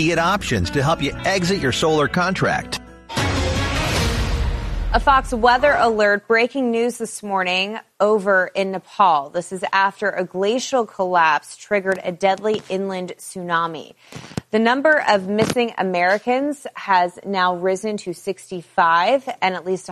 immediate options to help you exit your solar contract. A Fox weather alert. Breaking news this morning over in Nepal. This is after a glacial collapse triggered a deadly inland tsunami. The number of missing Americans has now risen to 65, and at least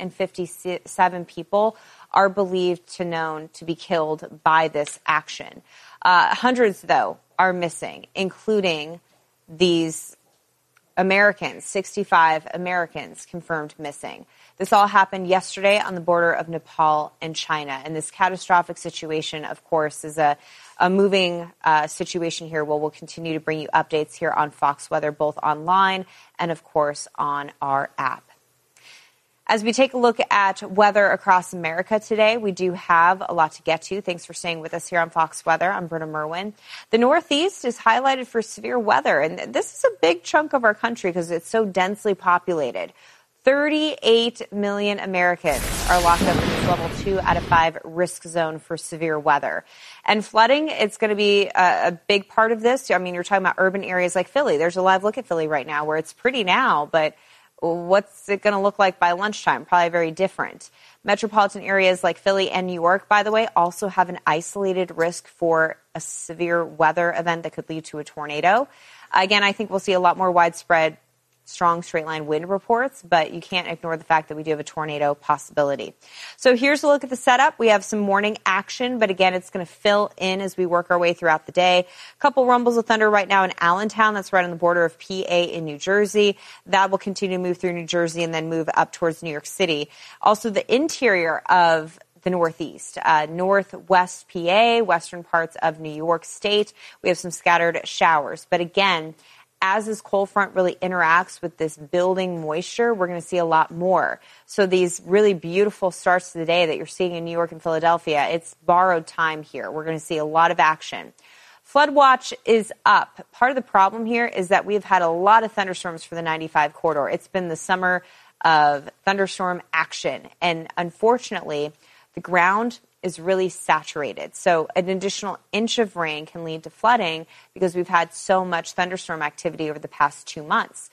157 people are believed to be killed by this action. Hundreds, though, are missing, including these Americans. 65 Americans confirmed missing. This all happened yesterday on the border of Nepal and China. And this catastrophic situation, of course, is a moving situation here. We'll continue to bring you updates here on Fox Weather, both online and, of course, on our app. As we take a look at weather across America today, we do have a lot to get to. Thanks for staying with us here on Fox Weather. I'm Britta Merwin. The Northeast is highlighted for severe weather, and this is a big chunk of our country because it's so densely populated. 38 million Americans are locked up in this level 2 out of 5 risk zone for severe weather. And flooding, it's going to be a big part of this. I mean, you're talking about urban areas like Philly. There's a live look at Philly right now where it's pretty now, but what's it going to look like by lunchtime? Probably very different. Metropolitan areas like Philly and New York, by the way, also have an isolated risk for a severe weather event that could lead to a tornado. Again, I think we'll see a lot more widespread strong straight-line wind reports, but you can't ignore the fact that we do have a tornado possibility. So here's a look at the setup. We have some morning action, but again, it's going to fill in as we work our way throughout the day. A couple rumbles of thunder right now in Allentown. That's right on the border of PA in New Jersey. That will continue to move through New Jersey and then move up towards New York City. Also, the interior of the Northeast, northwest PA, western parts of New York State. We have some scattered showers. But again, as this cold front really interacts with this building moisture, we're going to see a lot more. So these really beautiful starts to the day that you're seeing in New York and Philadelphia, it's borrowed time here. We're going to see a lot of action. Flood watch is up. Part of the problem here is that we've had a lot of thunderstorms for the 95 corridor. It's been the summer of thunderstorm action. And unfortunately, the ground is really saturated. So an additional inch of rain can lead to flooding because we've had so much thunderstorm activity over the past 2 months.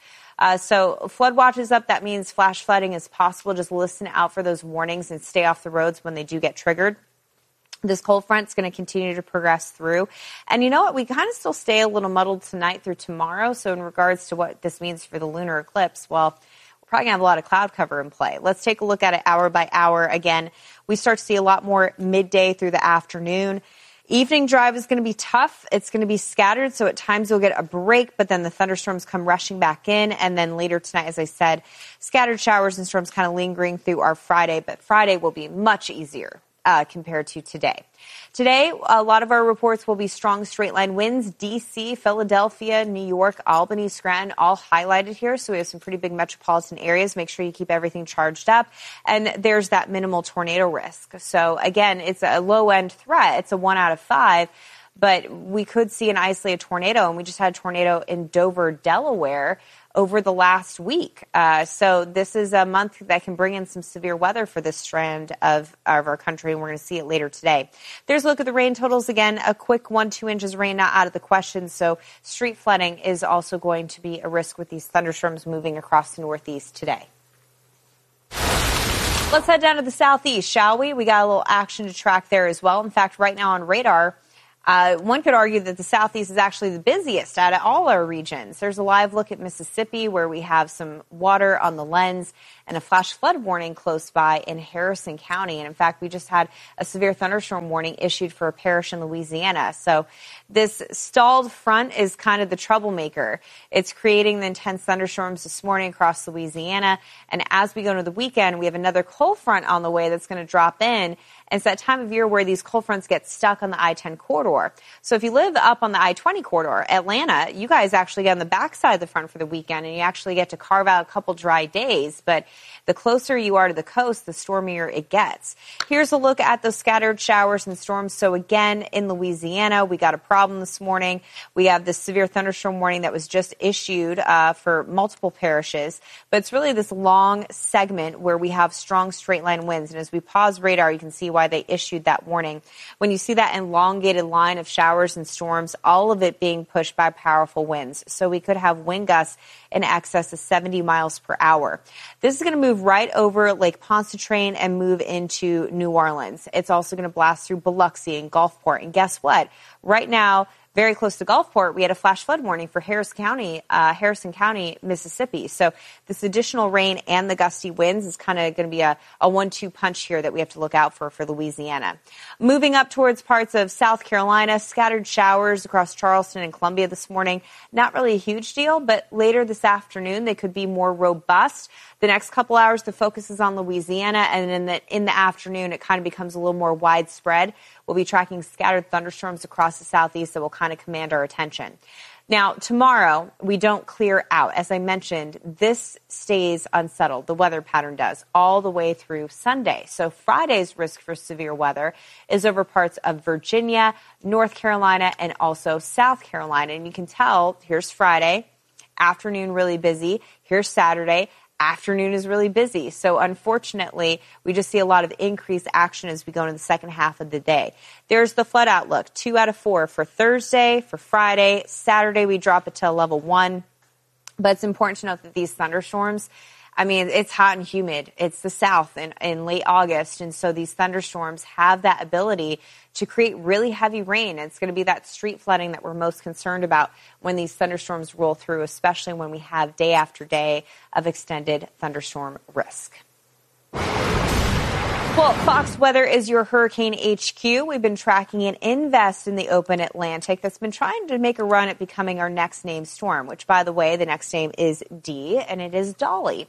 So flood watch is up. That means flash flooding is possible. Just listen out for those warnings and stay off the roads when they do get triggered. This cold front is going to continue to progress through. And you know what? We kind of still stay a little muddled tonight through tomorrow. So in regards to what this means for the lunar eclipse, well, we're probably going to have a lot of cloud cover in play. Let's take a look at it hour by hour. Again, we start to see a lot more midday through the afternoon. Evening drive is going to be tough. It's going to be scattered, so at times you'll get a break, but then the thunderstorms come rushing back in. And then later tonight, as I said, scattered showers and storms kind of lingering through our Friday, but Friday will be much easier compared to today. Today, a lot of our reports will be strong straight-line winds. D.C., Philadelphia, New York, Albany, Scranton, all highlighted here. So we have some pretty big metropolitan areas. Make sure you keep everything charged up. And there's that minimal tornado risk. So, again, it's a low-end threat. It's a 1 out of 5. But we could see an isolated tornado. And we just had a tornado in Dover, Delaware, over the last week. So this is a month that can bring in some severe weather for this strand of our country, and we're going to see it later today. There's a look at the rain totals. Again, a quick 1-2 inches of rain not out of the question, so street flooding is also going to be a risk with these thunderstorms moving across the Northeast today. Let's head down to the Southeast, shall we? We got a little action to track there as well. In fact, right now on radar, one could argue that the Southeast is actually the busiest out of all our regions. There's a live look at Mississippi where we have some water on the lens and a flash flood warning close by in Harrison County. And in fact, we just had a severe thunderstorm warning issued for a parish in Louisiana. So this stalled front is kind of the troublemaker. It's creating the intense thunderstorms this morning across Louisiana. And as we go into the weekend, we have another cold front on the way that's going to drop in. And it's that time of year where these cold fronts get stuck on the I-10 corridor. So if you live up on the I-20 corridor, Atlanta, you guys actually get on the backside of the front for the weekend, and you actually get to carve out a couple dry days. But the closer you are to the coast, the stormier it gets. Here's a look at those scattered showers and storms. So again, in Louisiana, we got a problem this morning. We have this severe thunderstorm warning that was just issued for multiple parishes. But it's really this long segment where we have strong straight line winds. And as we pause radar, you can see why they issued that warning. When you see that elongated line of showers and storms, all of it being pushed by powerful winds. So we could have wind gusts in excess of 70 miles per hour. This is going to move right over Lake Pontchartrain and move into New Orleans. It's also going to blast through Biloxi and Gulfport. And guess what? Right now, very close to Gulfport, we had a flash flood warning for Harrison County, Mississippi. So this additional rain and the gusty winds is kind of going to be a 1-2 punch here that we have to look out for Louisiana. Moving up towards parts of South Carolina, scattered showers across Charleston and Columbia this morning. Not really a huge deal, but later this afternoon, they could be more robust. The next couple hours, the focus is on Louisiana, and in the afternoon, it kind of becomes a little more widespread. We'll be tracking scattered thunderstorms across the southeast that will kind of command our attention. Now, tomorrow, we don't clear out. As I mentioned, this stays unsettled. The weather pattern does all the way through Sunday. So Friday's risk for severe weather is over parts of Virginia, North Carolina, and also South Carolina. And you can tell, here's Friday, afternoon really busy. Here's Saturday. Afternoon is really busy. So unfortunately, we just see a lot of increased action as we go into the second half of the day. There's the flood outlook, 2 out of 4 for Thursday, for Friday. Saturday, we drop it to level 1. But it's important to note that these thunderstorms, I mean, it's hot and humid. It's the South in late August. And so these thunderstorms have that ability to create really heavy rain. It's going to be that street flooding that we're most concerned about when these thunderstorms roll through, especially when we have day after day of extended thunderstorm risk. Well, Fox Weather is your Hurricane HQ. We've been tracking an invest in the open Atlantic that's been trying to make a run at becoming our next named storm, which, by the way, the next name is D, and it is Dolly.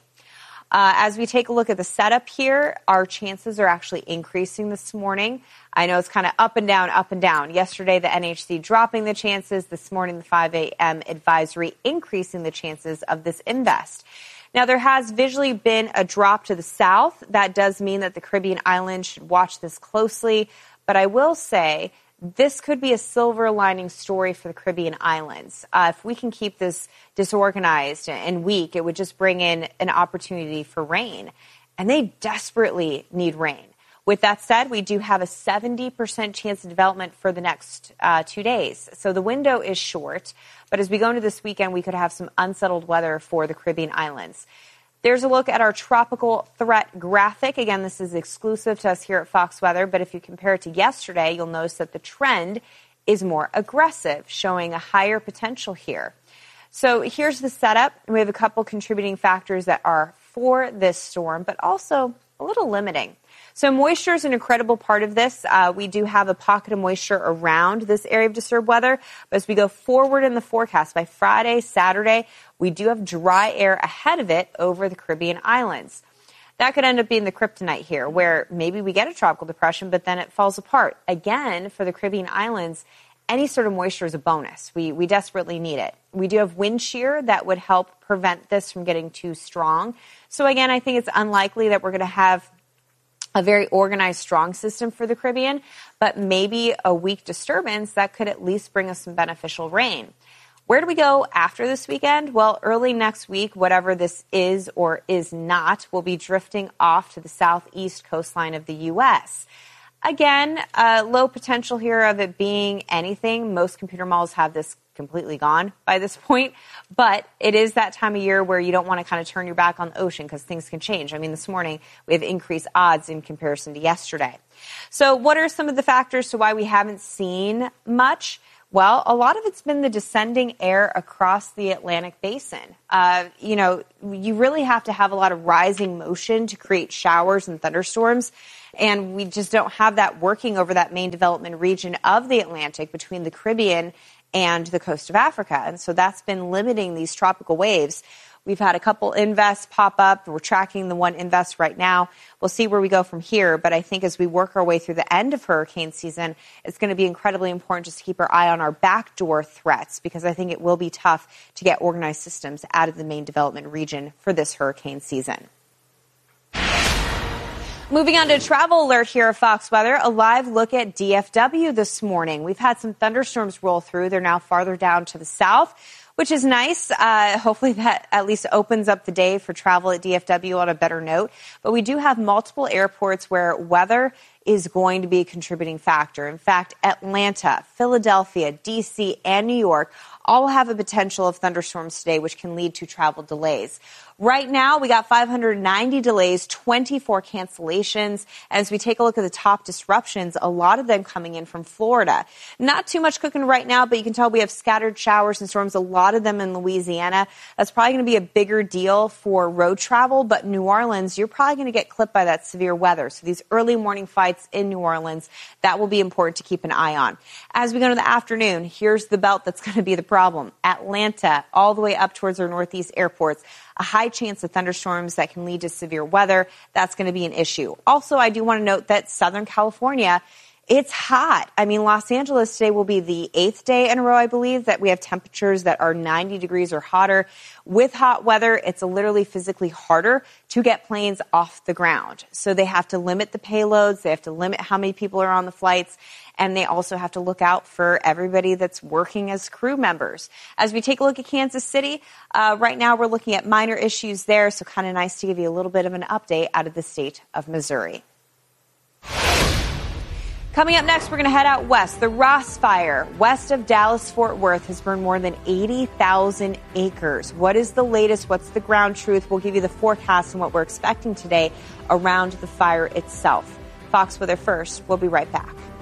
As we take a look at the setup here, our chances are actually increasing this morning. I know it's kind of up and down, up and down. Yesterday, the NHC dropping the chances. This morning, the 5 a.m. advisory increasing the chances of this invest. Now, there has visually been a drop to the south. That does mean that the Caribbean islands should watch this closely. But I will say this could be a silver lining story for the Caribbean islands. If we can keep this disorganized and weak, it would just bring in an opportunity for rain. And they desperately need rain. With that said, we do have a 70% chance of development for the next 2 days. So the window is short. But as we go into this weekend, we could have some unsettled weather for the Caribbean islands. There's a look at our tropical threat graphic. Again, this is exclusive to us here at Fox Weather, but if you compare it to yesterday, you'll notice that the trend is more aggressive, showing a higher potential here. So here's the setup. We have a couple contributing factors that are for this storm, but also a little limiting. So moisture is an incredible part of this. We do have a pocket of moisture around this area of disturbed weather. But as we go forward in the forecast, by Friday, Saturday, we do have dry air ahead of it over the Caribbean islands. That could end up being the kryptonite here, where maybe we get a tropical depression, but then it falls apart. Again, for the Caribbean islands, any sort of moisture is a bonus. We desperately need it. We do have wind shear that would help prevent this from getting too strong. So again, I think it's unlikely that we're going to have a very organized, strong system for the Caribbean, but maybe a weak disturbance that could at least bring us some beneficial rain. Where do we go after this weekend? Well, early next week, whatever this is or is not, will be drifting off to the southeast coastline of the U.S. Again, low potential here of it being anything. Most computer models have this completely gone by this point, but it is that time of year where you don't want to kind of turn your back on the ocean because things can change. I mean, this morning we have increased odds in comparison to yesterday. So what are some of the factors to why we haven't seen much? Well, a lot of it's been the descending air across the Atlantic basin. You really have to have a lot of rising motion to create showers and thunderstorms. And we just don't have that working over that main development region of the Atlantic between the Caribbean and the coast of Africa. And so that's been limiting these tropical waves. We've had a couple invests pop up. We're tracking the one invest right now. We'll see where we go from here. But I think as we work our way through the end of hurricane season, it's going to be incredibly important just to keep our eye on our backdoor threats, because I think it will be tough to get organized systems out of the main development region for this hurricane season. Moving on to a travel alert here at Fox Weather, a live look at DFW this morning. We've had some thunderstorms roll through. They're now farther down to the south, which is nice. Hopefully that at least opens up the day for travel at DFW on a better note. But we do have multiple airports where weather is going to be a contributing factor. In fact, Atlanta, Philadelphia, D.C., and New York all have a potential of thunderstorms today, which can lead to travel delays. Right now, we got 590 delays, 24 cancellations. As we take a look at the top disruptions, a lot of them coming in from Florida. Not too much cooking right now, but you can tell we have scattered showers and storms, a lot of them in Louisiana. That's probably going to be a bigger deal for road travel, but New Orleans, you're probably going to get clipped by that severe weather. So these early morning fights in New Orleans, that will be important to keep an eye on. As we go to the afternoon, here's the belt that's going to be the problem. Atlanta, all the way up towards our northeast airports. A high chance of thunderstorms that can lead to severe weather. That's going to be an issue. Also, I do want to note that Southern California, it's hot. I mean, Los Angeles today will be the 8th day in a row, I believe, that we have temperatures that are 90 degrees or hotter. With hot weather, it's literally physically harder to get planes off the ground. So they have to limit the payloads. They have to limit how many people are on the flights. And they also have to look out for everybody that's working as crew members. As we take a look at Kansas City, right now we're looking at minor issues there. So kind of nice to give you a little bit of an update out of the state of Missouri. Coming up next, we're going to head out west. The Ross Fire, west of Dallas-Fort Worth, has burned more than 80,000 acres. What is the latest? What's the ground truth? We'll give you the forecast and what we're expecting today around the fire itself. Fox Weather first. We'll be right back.